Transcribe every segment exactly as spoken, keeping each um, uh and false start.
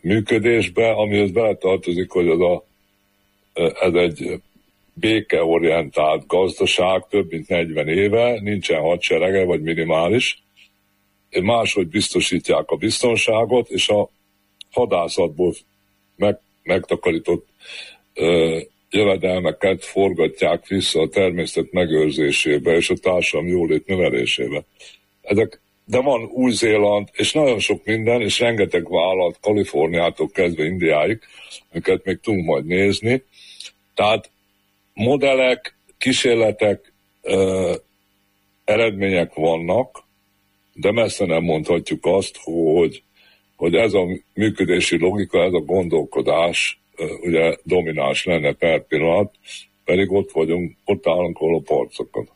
működésbe, amihez beletartozik, hogy az a, ez egy békeorientált gazdaság, több mint negyven éve, nincsen hadserege, vagy minimális, máshogy biztosítják a biztonságot, és a hadászatból meg, megtakarított ö, jövedelmeket forgatják vissza a természet megőrzésébe és a társadalmi jólét növelésébe. Ezek, de van Új-Zéland, és nagyon sok minden, és rengeteg vállalat, Kaliforniától kezdve Indiáig, amiket még tudunk majd nézni. Tehát modellek, kísérletek, ö, eredmények vannak, de messze nem mondhatjuk azt, hogy, hogy ez a működési logika, ez a gondolkodás ugye domináns lenne per pillanat, pedig ott vagyunk, ott állunk a parcokat.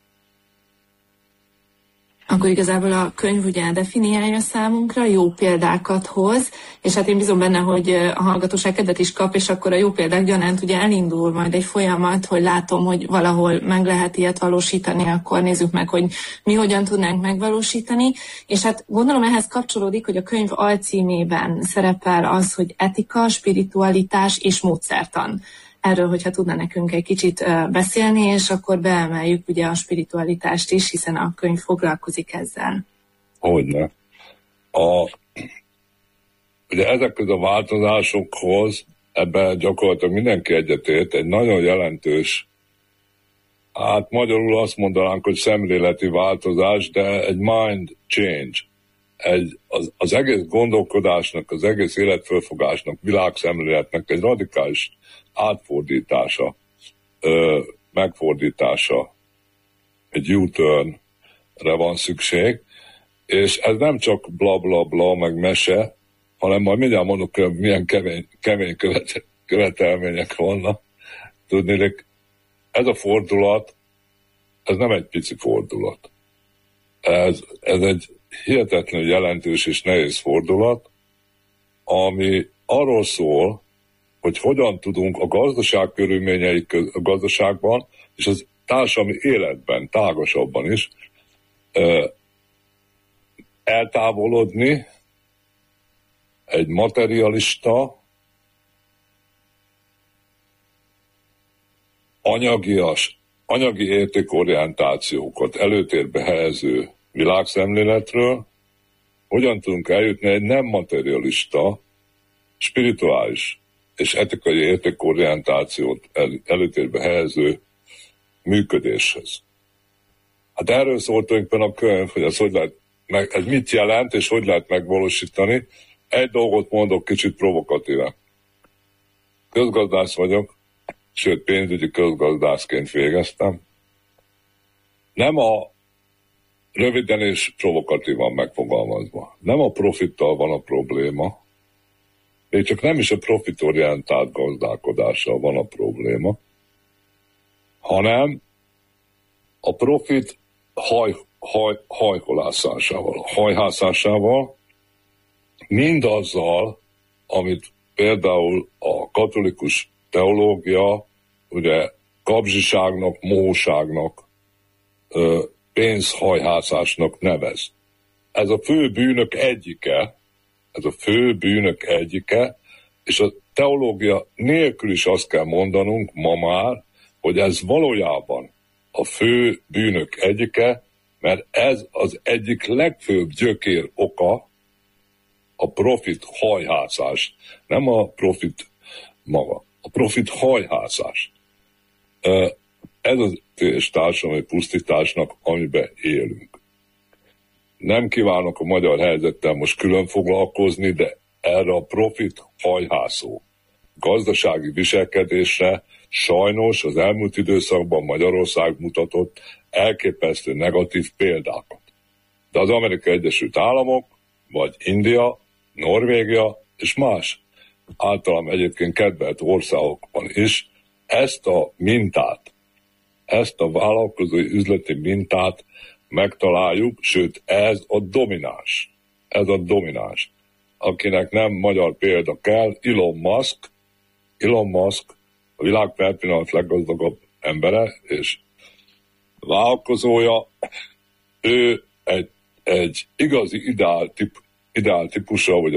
Akkor igazából a könyv ugye definiálja számunkra, jó példákat hoz, és hát én bízom benne, hogy a hallgatóság kedvet is kap, és akkor a jó példák gyanánt ugye elindul majd egy folyamat, hogy látom, hogy valahol meg lehet ilyet valósítani, akkor nézzük meg, hogy mi hogyan tudnánk megvalósítani. És hát gondolom ehhez kapcsolódik, hogy a könyv alcímében szerepel az, hogy etika, spiritualitás és módszertan. Erről, hogyha tudna nekünk egy kicsit beszélni, és akkor beemeljük ugye a spiritualitást is, hiszen a könyv foglalkozik ezzel. Hogyne. A, ugye ezekhez a változásokhoz ebben gyakorlatilag mindenki egyetért, egy nagyon jelentős, hát magyarul azt mondanánk, hogy szemléleti változás, de egy mind change. Egy, az, az egész gondolkodásnak, az egész életfölfogásnak, világszemléletnek egy radikális átfordítása, ö, megfordítása, egy U-turn-re van szükség, és ez nem csak bla bla bla, meg mese, hanem majd mindjárt mondok, hogy milyen kemény, kemény követ, követelmények vannak. Tudnék, ez a fordulat, ez nem egy pici fordulat. Ez, ez egy hihetetlenül jelentős és nehéz fordulat, ami arról szól, hogy hogyan tudunk a gazdaság körülményei a gazdaságban és az társadalmi életben, tágasabban is eltávolodni egy materialista, anyagias, anyagi értékorientációkat előtérbe helyező világszemléletről, hogyan tudunk eljutni egy nem materialista, spirituális és etikai értékorientációt el, előtérbe helyező működéshez. Hát erről szólt tulajdonképpen a könyv, hogy ez, hogy lehet meg, ez mit jelent, és hogy lehet megvalósítani. Egy dolgot mondok kicsit provokatíven. Közgazdász vagyok, sőt pénzügyi közgazdászként végeztem. Nem a röviden és provokatívan megfogalmazva. Nem a profittal van a probléma, még csak nem is a profitorientált gazdálkodással van a probléma, hanem a profit haj, haj, hajholászásával, hajhászásával, mindazzal, amit például a katolikus teológia, ugye kapzsiságnak, mohóságnak, pénzhajhászásnak nevez. Ez a fő bűnök egyike, ez a fő bűnök egyike, és a teológia nélkül is azt kell mondanunk ma már, hogy ez valójában a fő bűnök egyike, mert ez az egyik legfőbb gyökér oka a profit hajhászás. Nem a profit maga, a profit hajhászás. Ez az társadalmi pusztításnak, amiben élünk. Nem kívánok a magyar helyzettel most külön foglalkozni, de erre a profit hajhászó gazdasági viselkedésre sajnos az elmúlt időszakban Magyarország mutatott elképesztő negatív példákat. De az Amerikai Egyesült Államok, vagy India, Norvégia és más általam egyébként kedvelt országokban is ezt a mintát, ezt a vállalkozói üzleti mintát megtaláljuk, sőt ez a domináns. Ez a domináns. Akinek nem magyar példa kell, Elon Musk, Elon Musk a világ per pillanat leggazdagabb embere és vállalkozója, ő egy, egy igazi ideál, tip, ideál típusa, vagy